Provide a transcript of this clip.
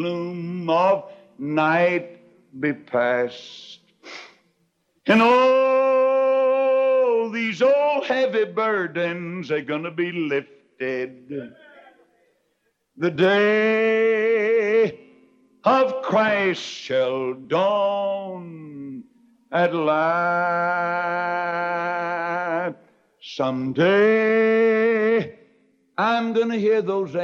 gloom of night be past. And oh, these old heavy burdens are going to be lifted. The day of Christ shall dawn at last. Someday I'm going to hear those